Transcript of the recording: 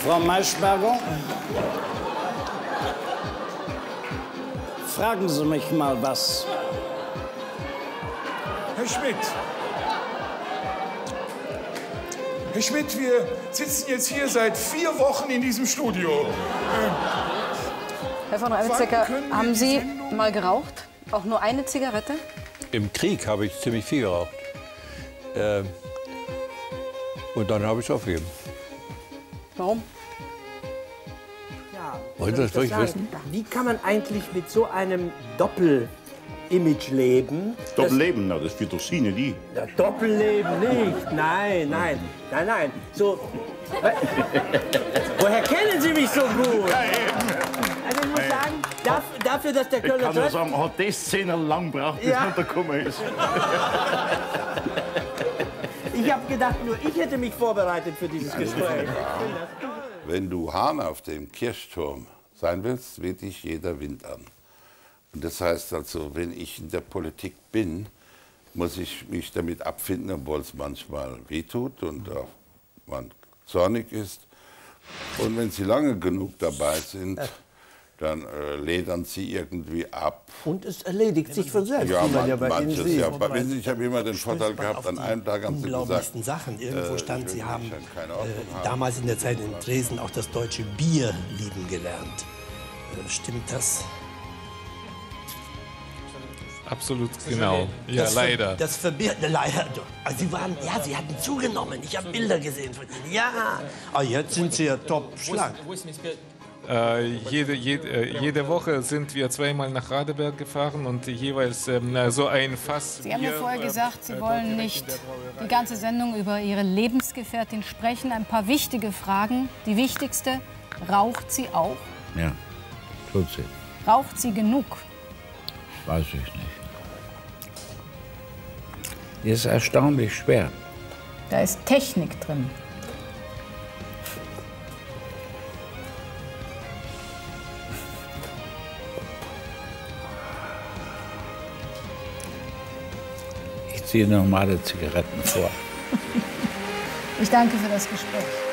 Frau Maischberger, fragen Sie mich mal was. Herr Schmidt. Herr Schmidt, wir sitzen jetzt hier seit 4 Wochen in diesem Studio. Herr von Weizsäcker, haben Sie mal geraucht? Auch nur eine Zigarette? Im Krieg habe ich ziemlich viel geraucht. Und dann habe ich es aufgegeben. Warum? Ja, Wollen Sie das wirklich wissen? Wie kann man eigentlich mit so einem Doppel-Image leben? Doppelleben, na, das wird doch Sie, nicht die. Ja, Doppelleben nicht. Nein, nein, nein, nein. So. Woher kennen Sie mich so gut? Also ich muss sagen, dafür, dass der Ich Kölner kann nur sagen, hat das 10 Jahre lang gebraucht, bis man da gekommen ist. Ich habe gedacht, nur ich hätte mich vorbereitet für dieses Gespräch. Wenn du Hahn auf dem Kirchturm sein willst, weht dich jeder Wind an. Und das heißt also, wenn ich in der Politik bin, muss ich mich damit abfinden, obwohl es manchmal wehtut und auch man zornig ist. Und wenn sie lange genug dabei sind, dann ledern sie irgendwie ab. Und es erledigt sich von selbst. Ja, wie man bei Ihnen manches, sieht. ja. Ich habe immer den Vorteil gehabt, an einem Tag haben sie gesagt, unglaublichsten Sachen. Irgendwo stand, Sie haben keine Ordnung haben. damals in der Zeit in Dresden auch das deutsche Bier lieben gelernt. Stimmt das? Absolut genau. Ja, leider. Das verbirgt leider. Also Sie waren, ja, Sie hatten zugenommen. Ich habe Bilder gesehen von Ihnen. Ja. Ah, jetzt sind Sie ja top schlank. Jede Woche sind wir zweimal nach Radeberg gefahren und jeweils so ein Fass. Sie haben ja vorher gesagt, Sie wollen nicht die ganze Sendung über Ihre Lebensgefährtin sprechen. Ein paar wichtige Fragen. Die wichtigste, raucht sie auch? Ja, tut sie. Raucht sie genug? Weiß ich nicht. Die ist erstaunlich schwer. Da ist Technik drin. Ich ziehe normale Zigaretten vor. Ich danke für das Gespräch.